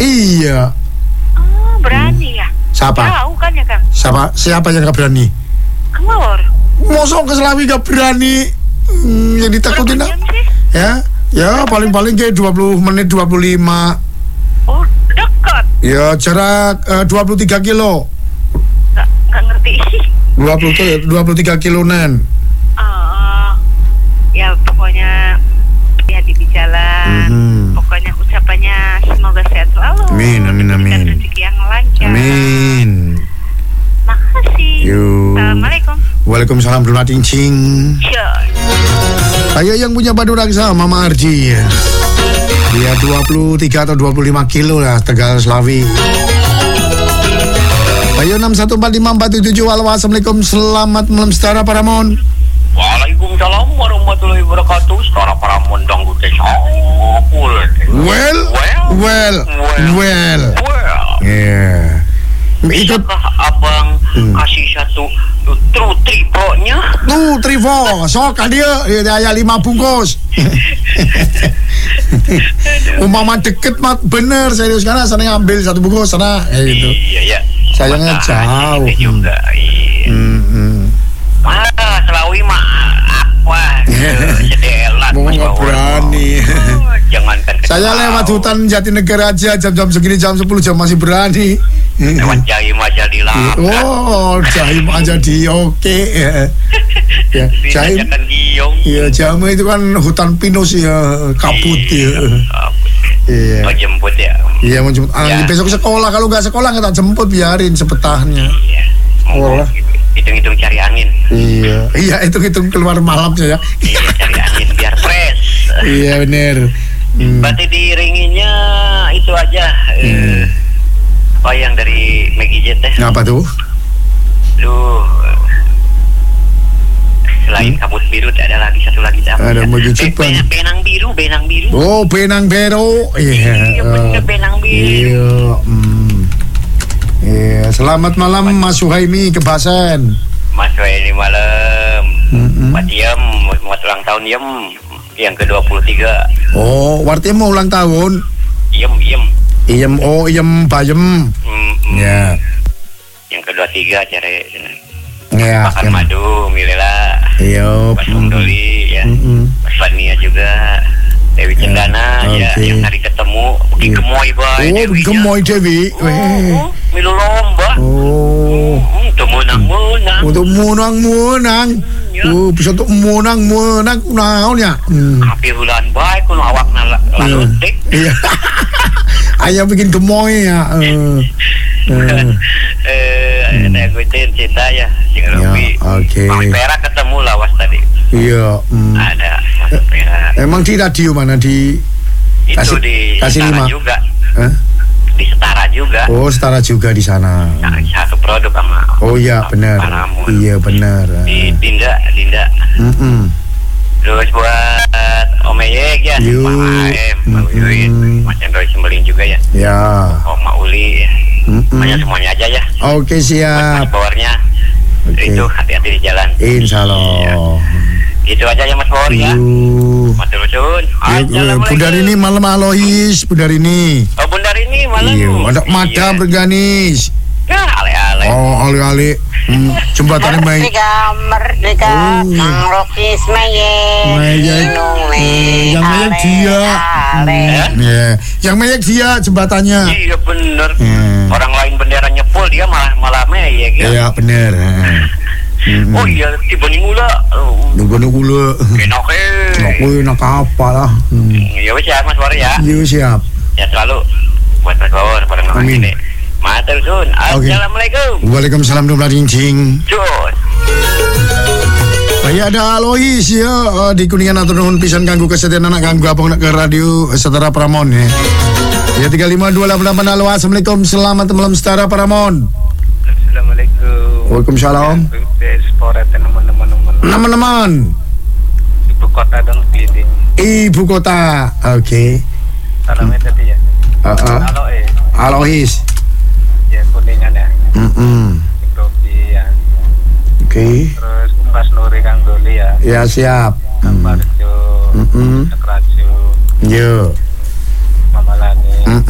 Iya. Oh, berani ya? Siapa? Tahu kan ya, Kang? Siapa yang gak berani? Kang Mawar. Mosok ke Selawi gak berani? Yang ditakutin Berapa jam sih? Ya paling-paling kayak 20 menit 25. Oh, dekat. Ya jarak 23 kilo. Gak ngerti. 23 kilo Nen. Ya pokoknya hati-hati di jalan. Pokoknya ucapannya semoga sehat selalu. Amin. Dan rezeki yang lancar. Amin. Makasih. Yuk. Assalamualaikum. Waalaikumsalam Bruna Cincing. Sure. Ayo yang punya Badu Raksa Mama Arji ya. Dia 23 atau 25 kilo lah Tegal Selawi. Ayo 6145477. Halo, assalamualaikum. Selamat malam Setara Paramon. Waalaikumsalam warahmatullahi wabarakatuh. Setara Paramon dangdut sapul. Well. Yeah. Ikut abang kasih satu tripo-nya. Trivo. Sok dia aya 5 bungkus. Umpama deket mah bener serius karena sana ngambil 1 bungkus sana gitu. Iya. Sayangnya jauh. Juga. Selawi mah apa? Sedelat. Mau nggak berani. Jangankan. Saya lewat hutan Jatinegara aja jam segini jam 10 jam masih berani. Lewat Jaim aja di lah. Oh, Jaim aja di oke. Ya, Jaim. Iya, Jaim itu kan hutan pinus ya, kabut ya. Iya. Mau jemput ya. Iya, mau jemput. Besok sekolah, kalau nggak sekolah nggak tak jemput, biarin sepetahnya. Iya. Sekolah. Hitung-hitung cari angin. Iya, hitung-hitung keluar malam saya. Iya, cari angin biar fresh. Iya, bener. Berarti diiringinya itu aja. Apa yang dari Maggie Jet teh? Apa tuh? Selain kabut biru ada lagi satu lagi. Ada Maggie Jet. Benang biru. Oh, benang biru. Iya, bener benang biru. Iya, selamat malam Mas Suhaimi Kebasen. Mas Suhaimi malam. Pak Diem mau ulang tahun Diem yang ke-23. Oh, artinya mau ulang tahun. Iem. Iem bayem. Ya. Yang ke-23 cari. Ya. Makan madu, Milela. Iya. Mas Doli ya. Mas Fania juga. Dewi Cendana ya, yang hari ketemu pergi gemoy bae. Oh, gemoy Dewi. Milu lomba. Untuk menang. Bisa untuk menang naon ya. Hampir bulan bae kuno awakna lalu dik. Iya. Ayah bikin gemoy ya. Gue cinta ya, sing Robi. Oke. Mami Perak ketemu lawas tadi. Iya. Ada satu Perak. Emang di radio mana di? Itu di kasih 5 juga. Di Setara juga. Oh, Setara juga di sana. Satu produk sama. Oh iya benar. Iya benar. Di Dinda. Terus buat Om Eyek ya, Pak Aem, Pak Uyuin, Mas Cendroy Sembeling juga ya. Ya. Om Uli ya. Semuanya aja ya. Oke, siap. Mas Bawarnya. Itu hati-hati di jalan. Insyaallah. Ya. Gitu aja ya Mas Bawar ya. Matur suwun. Bundar ini malam Alois, Bundar ini. Oh, Bundar ini malam. Iya, ada Madam Reganis. Ya, ale-ale. Oh, ale-ale. Jembatan baik. Merdeka, Kang Rocky Yang meyek dia. Ya, yang meyek dia jembatannya. Iya bener. Orang lain bendera nyepul dia malah meyek ya. Iya bener. Oh iya, dibanding ula. Enak apa lah. Ya wis ya Mas Bawar ya. Iya siap. Ya selalu buat Mas Bawar pada ngomong ini. Matur suwun. Assalamualaikum. Waalaikumsalam warahmatullahi wabarakatuh. Cus. Saya ada Alois ya di Kuningan atur nuhun pisan kanggo kesetiaan anak kanggo abang ke radio Setara Paramon ya. Ya 35288. Halo, assalamualaikum. Selamat malam Setara Paramon. Assalamualaikum. Waalaikumsalam. Teman-teman. Ibu kota dong pilih. Ibu kota. Oke. Salamnya tadi ya. Alois. Ya Kuningan ya. Robi ya. Oke. Terus Mas Nuri Kang Doli ya. Ya siap. Kang Barjo. Tekrajo. Yo.